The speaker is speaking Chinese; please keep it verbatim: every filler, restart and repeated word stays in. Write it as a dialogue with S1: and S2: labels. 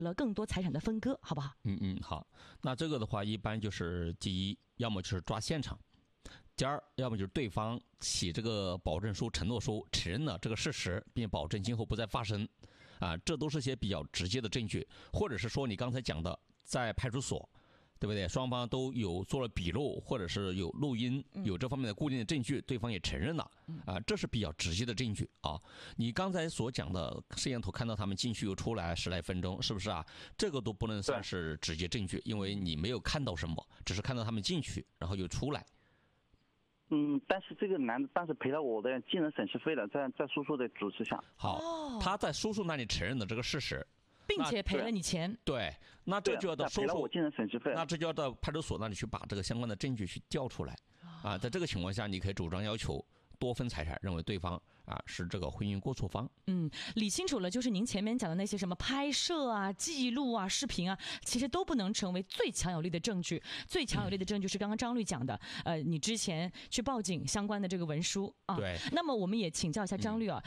S1: 了更多财产的分割，好不好？
S2: 嗯嗯，好。那这个的话，一般就是第一，要么就是抓现场；第二，要么就是对方写这个保证书、承诺书，承认了这个事实，并保证今后不再发生。啊，这都是些比较直接的证据，或者是说你刚才讲的，在派出所，对不对？双方都有做了笔录，或者是有录音，有这方面的固定的证据，对方也承认了，啊，这是比较直接的证据啊。你刚才所讲的摄像头看到他们进去又出来十来分钟，是不是啊？这个都不能算是直接证据，因为你没有看到什么，只是看到他们进去，然后又出来。
S3: 嗯，但是这个男的当时赔了我的精神损失费了，在在叔叔的主持下。
S2: 好，他在叔叔那里承认了这个事实，
S1: 并且赔了你钱。
S2: 对，那这就要到叔叔，
S3: 赔了我精神损失费。
S2: 那这就要到派出所那里去把这个相关的证据去调出来。啊，在这个情况下，你可以主张要求多分财产，认为对方啊是这个婚姻过错方。
S1: 嗯，理清楚了，就是您前面讲的那些什么拍摄啊、记录啊、视频啊，其实都不能成为最强有力的证据。最强有力的证据是刚刚张律讲的，呃，你之前去报警相关的这个文书啊。
S2: 对。
S1: 那么我们也请教一下张律啊，